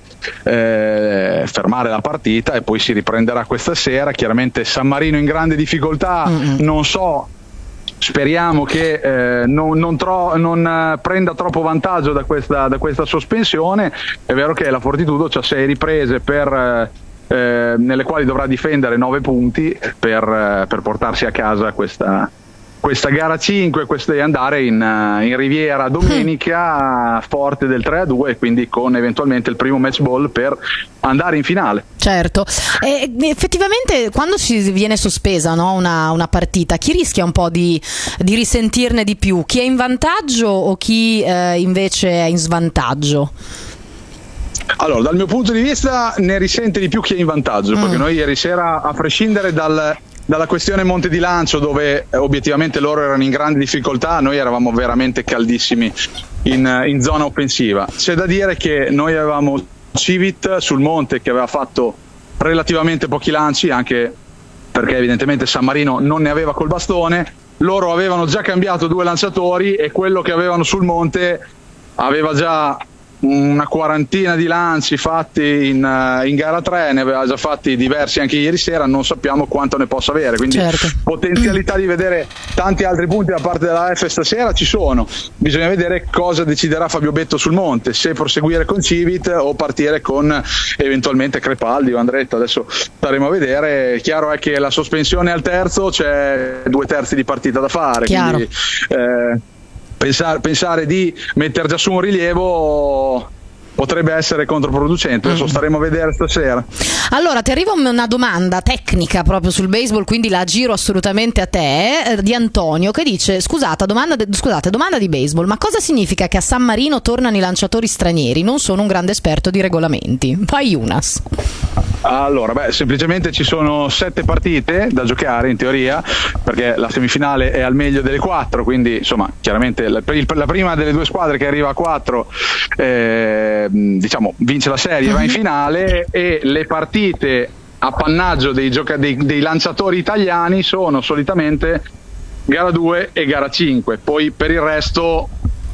eh, fermare la partita, e poi si riprenderà questa sera. Chiaramente San Marino in grande difficoltà, mm-hmm. non so, speriamo che eh, non, non, tro- non eh, prenda troppo vantaggio da questa, da questa sospensione. È vero che la Fortitudo ha sei riprese per, eh, nelle quali dovrà difendere nove punti per, eh, per portarsi a casa questa, questa gara cinque, questa, e andare in, in Riviera domenica forte del tre a due, e quindi con eventualmente il primo match ball per andare in finale. Certo, e effettivamente quando si viene sospesa, no, una, una partita, chi rischia un po' di, di risentirne di più? Chi è in vantaggio o chi eh, invece è in svantaggio? Allora, dal mio punto di vista ne risente di più chi è in vantaggio, mm. perché noi ieri sera, a prescindere dal dalla questione Monte di Lancio, dove eh, obiettivamente loro erano in grande difficoltà, noi eravamo veramente caldissimi in, in zona offensiva. C'è da dire che noi avevamo Civit sul monte che aveva fatto relativamente pochi lanci, anche perché evidentemente San Marino non ne aveva col bastone. Loro avevano già cambiato due lanciatori, e quello che avevano sul monte aveva già una quarantina di lanci fatti in, uh, in gara tre, ne aveva già fatti diversi anche ieri sera, non sappiamo quanto ne possa avere, quindi certo. potenzialità di vedere tanti altri punti da parte della F stasera ci sono. Bisogna vedere cosa deciderà Fabio Betto sul monte, se proseguire con Civit o partire con eventualmente Crepaldi o Andretto, adesso staremo a vedere. Chiaro è che la sospensione al terzo, c'è due terzi di partita da fare, Chiaro. quindi eh, Pensare, pensare di mettere già su un rilievo potrebbe essere controproducente. Adesso mm. staremo a vedere stasera. Allora, ti arriva una domanda tecnica proprio sul baseball, quindi la giro assolutamente a te, eh, di Antonio, che dice: scusate domanda, de- scusate, domanda di baseball, ma cosa significa che a San Marino tornano i lanciatori stranieri? Non sono un grande esperto di regolamenti. Vai Jonas. Allora, beh, semplicemente ci sono sette partite da giocare in teoria, perché la semifinale è al meglio delle quattro, quindi insomma chiaramente la, la prima delle due squadre che arriva a quattro eh, diciamo vince la serie, va in finale, e le partite appannaggio dei, gioca- dei, dei lanciatori italiani sono solitamente gara due e gara cinque, poi per il resto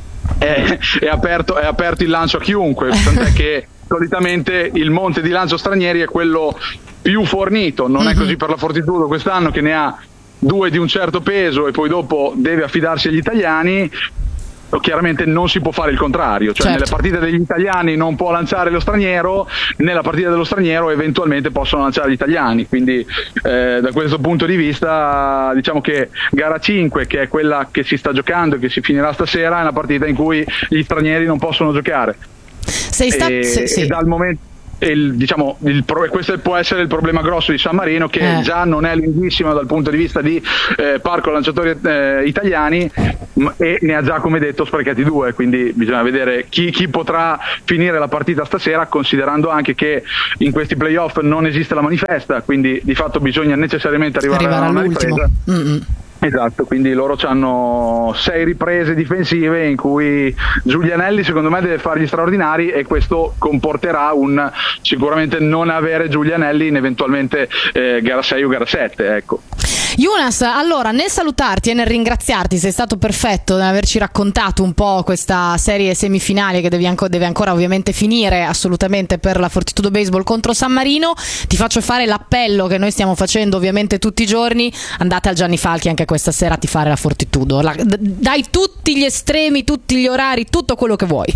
è, è, aperto, è aperto il lancio a chiunque, tant'è che solitamente il monte di lancio stranieri è quello più fornito, non mm-hmm. è così per la Fortitudo quest'anno, che ne ha due di un certo peso e poi dopo deve affidarsi agli italiani. Chiaramente non si può fare il contrario, cioè certo. nelle partite degli italiani non può lanciare lo straniero, nella partita dello straniero eventualmente possono lanciare gli italiani, quindi eh, da questo punto di vista diciamo che gara cinque, che è quella che si sta giocando e che si finirà stasera, è una partita in cui gli stranieri non possono giocare. Sei sta- e, sì, sì. e dal momento il, diciamo, il pro, questo può essere il problema grosso di San Marino, che eh. già non è lunghissimo dal punto di vista di eh, parco lanciatori eh, italiani, e ne ha già, come detto, sprecati due, quindi bisogna vedere chi, chi potrà finire la partita stasera, considerando anche che in questi playoff non esiste la manifesta, quindi di fatto bisogna necessariamente arrivare, arrivare a una ripresa. Mm-hmm. Esatto, quindi loro hanno sei riprese difensive in cui Giulianelli secondo me deve fare gli straordinari, e questo comporterà un sicuramente non avere Giulianelli in eventualmente eh, gara sei o gara sette, ecco. Jonas, allora nel salutarti e nel ringraziarti, sei stato perfetto nell'averci raccontato un po' questa serie semifinale che devi anco, deve ancora ovviamente finire assolutamente per la Fortitudo Baseball contro San Marino. Ti faccio fare l'appello che noi stiamo facendo ovviamente tutti i giorni: andate al Gianni Falchi anche questa sera a tifare la Fortitudo, la, dai tutti gli estremi, tutti gli orari, tutto quello che vuoi.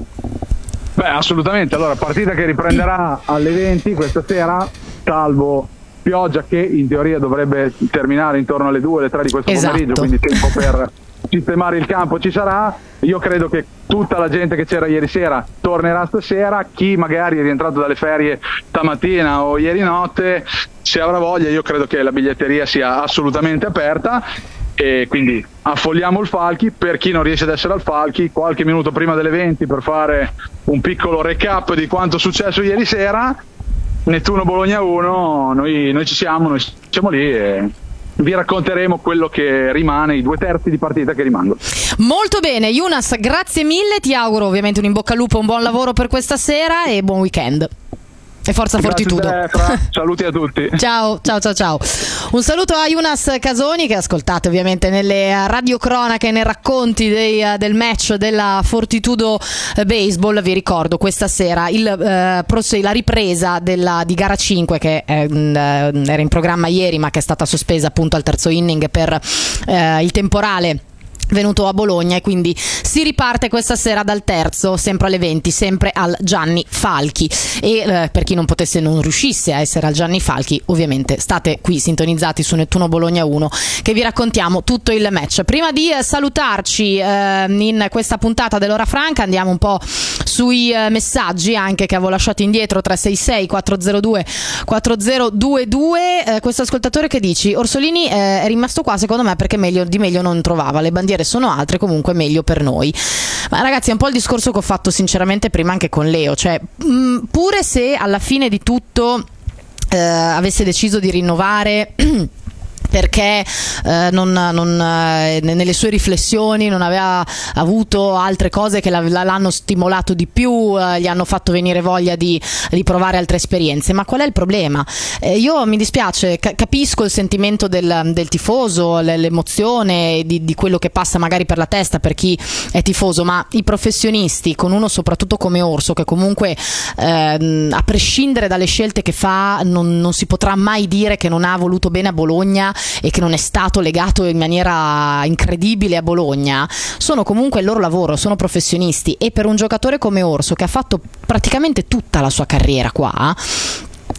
Beh, assolutamente. Allora, partita che riprenderà alle venti questa sera, salvo pioggia che in teoria dovrebbe terminare intorno alle due, alle tre di questo esatto. pomeriggio, quindi tempo per sistemare il campo ci sarà. Io credo che tutta la gente che c'era ieri sera tornerà stasera, chi magari è rientrato dalle ferie stamattina o ieri notte, se avrà voglia, io credo che la biglietteria sia assolutamente aperta, e quindi affolliamo il Falchi. Per chi non riesce ad essere al Falchi, qualche minuto prima delle venti per fare un piccolo recap di quanto è successo ieri sera. Nettuno Bologna uno, noi, noi ci siamo, noi siamo lì e vi racconteremo quello che rimane, i due terzi di partita che rimangono. Molto bene, Jonas, grazie mille, ti auguro ovviamente un in bocca al lupo, un buon lavoro per questa sera e buon weekend. E forza Fortitudo. Saluti a tutti. Ciao, ciao, ciao, ciao. Un saluto a Jonas Casoni, che ascoltate ovviamente nelle radiocronache, nei racconti dei, del match della Fortitudo Baseball. Vi ricordo questa sera il, eh, la ripresa della, di gara cinque, che eh, era in programma ieri ma che è stata sospesa appunto al terzo inning per eh, il temporale venuto a Bologna, e quindi si riparte questa sera dal terzo, sempre alle venti, sempre al Gianni Falchi. E eh, per chi non potesse, non riuscisse a essere al Gianni Falchi, ovviamente state qui sintonizzati su Nettuno Bologna uno, che vi raccontiamo tutto il match. Prima di eh, salutarci eh, in questa puntata dell'Ora Franca, andiamo un po' sui eh, messaggi anche che avevo lasciato indietro: tre sei sei quattro zero due quattro zero due due. Eh, questo ascoltatore che dici: Orsolini eh, è rimasto qua secondo me perché meglio di meglio non trovava, le bandiere sono altre, comunque meglio per noi. Ma ragazzi, è un po' il discorso che ho fatto sinceramente prima anche con Leo, cioè mh, pure se alla fine di tutto eh, avesse deciso di rinnovare perché eh, non, non, eh, nelle sue riflessioni non aveva avuto altre cose che la, la, l'hanno stimolato di più, eh, gli hanno fatto venire voglia di, di provare altre esperienze. Ma qual è il problema? Eh, io mi dispiace, ca- capisco il sentimento del, del tifoso, l'emozione di, di quello che passa magari per la testa per chi è tifoso, ma i professionisti, con uno soprattutto come Orso, che comunque eh, a prescindere dalle scelte che fa non, non si potrà mai dire che non ha voluto bene a Bologna e che non è stato legato in maniera incredibile a Bologna, sono comunque il loro lavoro, sono professionisti. E per un giocatore come Orso, che ha fatto praticamente tutta la sua carriera qua,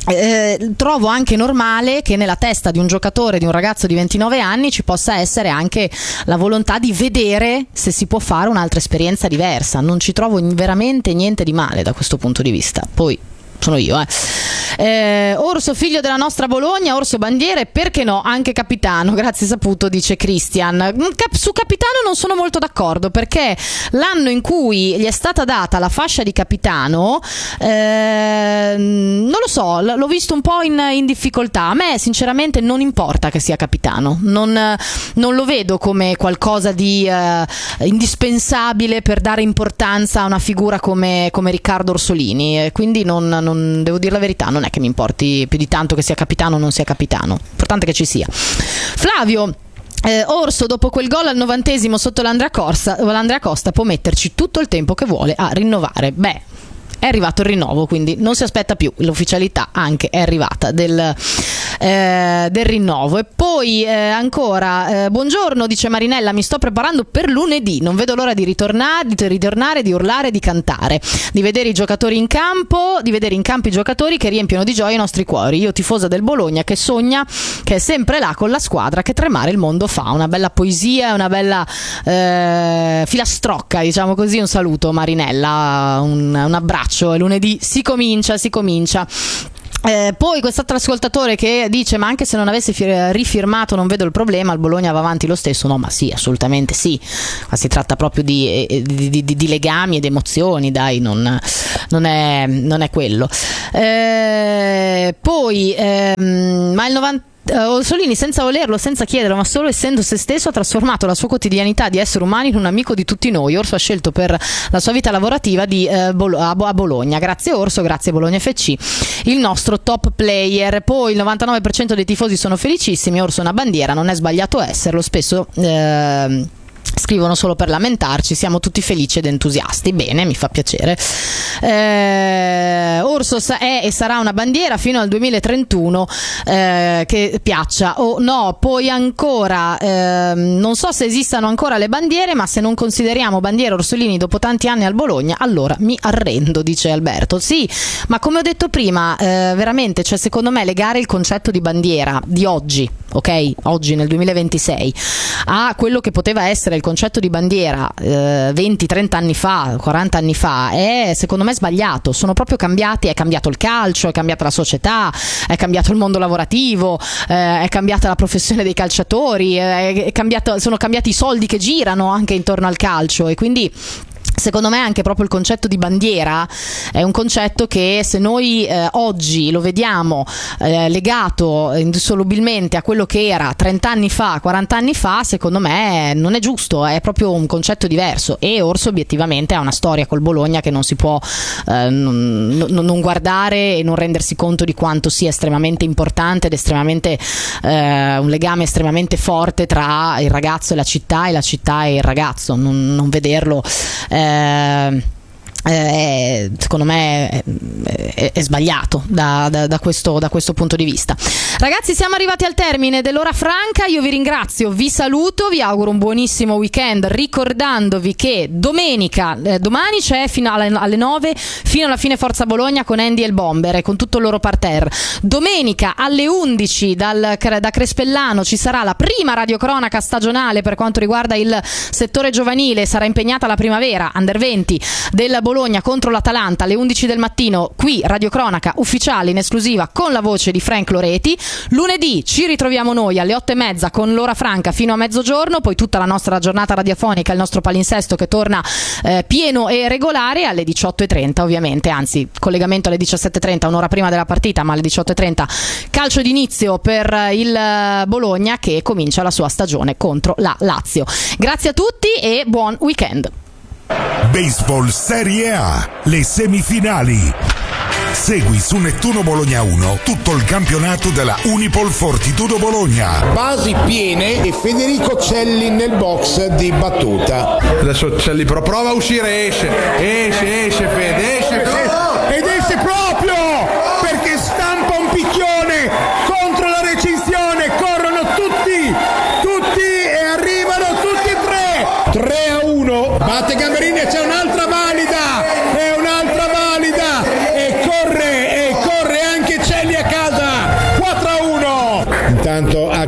Eh, trovo anche normale che nella testa di un giocatore, di un ragazzo di ventinove anni, ci possa essere anche la volontà di vedere se si può fare un'altra esperienza diversa. Non ci trovo veramente niente di male da questo punto di vista. Poi sono io, eh. Eh, Orso figlio della nostra Bologna, Orso bandiere, perché no, anche capitano, grazie saputo, dice Christian. Cap- su capitano non sono molto d'accordo, perché l'anno in cui gli è stata data la fascia di capitano, eh, non lo so, l- l'ho visto un po' in, in difficoltà. A me sinceramente non importa che sia capitano, non, non lo vedo come qualcosa di eh, indispensabile per dare importanza a una figura come, come Riccardo Orsolini, e quindi non, non devo dire la verità, non è che mi importi più di tanto che sia capitano o non sia capitano, l'importante è che ci sia. Flavio Eh, Orso dopo quel gol al novantesimo sotto l'Andrea Costa, l'Andrea Costa può metterci tutto il tempo che vuole a rinnovare. Beh, è arrivato il rinnovo, quindi non si aspetta più, l'ufficialità anche è arrivata del, eh, del rinnovo. E poi eh, ancora eh, buongiorno, dice Marinella, mi sto preparando per lunedì, non vedo l'ora di ritornare, di ritornare, di urlare, di cantare, di vedere i giocatori in campo, di vedere in campo i giocatori che riempiono di gioia i nostri cuori. Io tifosa del Bologna che sogna, che è sempre là con la squadra, che tremare il mondo fa. Una bella poesia, una bella eh, filastrocca, diciamo così. Un saluto Marinella, un, un abbraccio. E lunedì si comincia, si comincia. Eh, poi quest'altro ascoltatore che dice: ma anche se non avesse fir- rifirmato non vedo il problema, il Bologna va avanti lo stesso. No, ma sì, assolutamente sì, ma si tratta proprio di, di, di, di legami ed emozioni, dai, non, non, è, non è quello. Eh, poi ehm, ma il novanta Orsolini, senza volerlo, senza chiederlo, ma solo essendo se stesso, ha trasformato la sua quotidianità di essere umano in un amico di tutti noi. Orso ha scelto per la sua vita lavorativa di, eh, Bolo- a Bologna. Grazie Orso, grazie Bologna F C, il nostro top player. Poi il novantanove per cento dei tifosi sono felicissimi. Orso è una bandiera, non è sbagliato esserlo. Spesso eh, scrivono solo per lamentarci, siamo tutti felici ed entusiasti. Bene, mi fa piacere. eh, Orso è e sarà una bandiera fino al duemilatrentuno, eh, che piaccia o no. Poi ancora eh, non so se esistano ancora le bandiere, ma se non consideriamo bandiera Orsolini dopo tanti anni al Bologna, allora mi arrendo, dice Alberto. Sì, ma come ho detto prima, eh, veramente, cioè, secondo me legare il concetto di bandiera di oggi, ok, oggi nel duemilaventisei, a quello che poteva essere il concetto di bandiera eh, venti trenta anni fa, quaranta anni fa, è secondo me sbagliato. Sono proprio cambiati, è cambiato il calcio, è cambiata la società, è cambiato il mondo lavorativo, eh, è cambiata la professione dei calciatori, è, è cambiato, sono cambiati i soldi che girano anche intorno al calcio, e quindi secondo me anche proprio il concetto di bandiera è un concetto che, se noi eh, oggi lo vediamo eh, legato indissolubilmente a quello che era trenta anni fa, quaranta anni fa, secondo me non è giusto, è proprio un concetto diverso. E Orso obiettivamente ha una storia col Bologna che non si può eh, non, non guardare e non rendersi conto di quanto sia estremamente importante ed estremamente eh, un legame estremamente forte tra il ragazzo e la città, e la città e il ragazzo. Non, non vederlo eh, Eh, eh, secondo me è, è, è sbagliato da, da, da, questo, da questo punto di vista. Ragazzi, siamo arrivati al termine dell'ora franca. Io vi ringrazio, vi saluto, vi auguro un buonissimo weekend, ricordandovi che domenica eh, domani c'è fino alle, alle nove fino alla fine Forza Bologna con Andy e il Bomber e con tutto il loro parterre. Domenica alle undici dal, da Crespellano ci sarà la prima radiocronaca stagionale per quanto riguarda il settore giovanile. Sarà impegnata la primavera under venti del Bologna contro l'Atalanta alle undici del mattino. Qui radiocronaca ufficiale in esclusiva con la voce di Frank Loreti. Lunedì ci ritroviamo noi alle otto e mezza con l'ora franca fino a mezzogiorno, poi tutta la nostra giornata radiofonica, il nostro palinsesto che torna eh, pieno e regolare alle diciotto e trenta, ovviamente, anzi collegamento alle diciassette e trenta, un'ora prima della partita, ma alle diciotto e trenta calcio d'inizio per il Bologna che comincia la sua stagione contro la Lazio. Grazie a tutti e buon weekend. Baseball Serie A, le semifinali. Segui su Nettuno Bologna uno tutto il campionato della Unipol Fortitudo Bologna. Basi piene e Federico Celli nel box di battuta. Adesso Celli pro prova a uscire, esce, esce, esce Fede, esce, esce. Ed esce proprio perché stampa un picchione contro la recinzione. Corrono tutti, tutti e arrivano tutti e tre. tre a uno. Batte Gamberini e c'è un'altra valida. E un'altra valida. E corre, e corre anche Celli a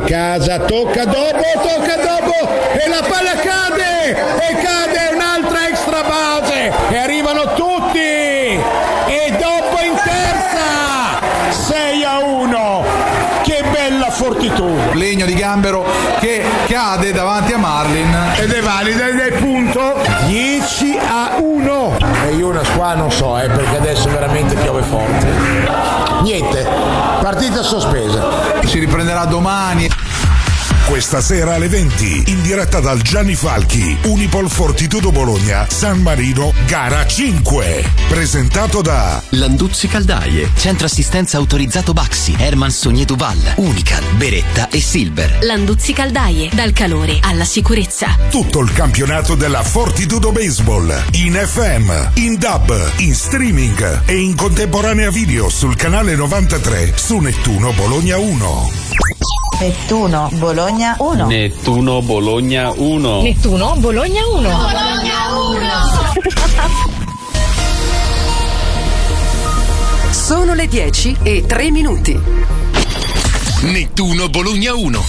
casa, tocca dopo, tocca dopo e la palla cade e cade un'altra extra base e arrivano tutti e dopo in terza sei a uno. Che bella fortitudo. Legno di Gambero che cade davanti a Marlin ed è valida ed è punto dieci a uno. E io una qua non so, eh, perché adesso veramente piove forte. Niente, partita sospesa. Si riprenderà domani. Questa sera alle venti, in diretta dal Gianni Falchi, Unipol Fortitudo Bologna, San Marino, gara cinque. Presentato da Landuzzi Caldaie, centro assistenza autorizzato Baxi, Herman Sogné Duval, Unical, Beretta e Silver. Landuzzi Caldaie, dal calore alla sicurezza. Tutto il campionato della Fortitudo Baseball, in F M, in D A B, in streaming e in contemporanea video sul canale novantatré su Nettuno Bologna uno. Nettuno Bologna uno. Nettuno Bologna uno. Nettuno Bologna uno. Bologna uno. Sono le dieci e tre minuti. Nettuno Bologna uno.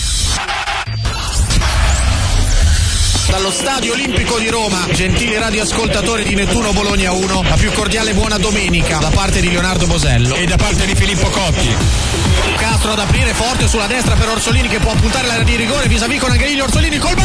Dallo Stadio Olimpico di Roma, gentili radioascoltatori di Nettuno Bologna uno, la più cordiale buona domenica da parte di Leonardo Bosello e da parte di Filippo Cotti. Castro ad aprire forte sulla destra per Orsolini che può puntare l'area di rigore vis-à-vis con Anghelini. Orsolini col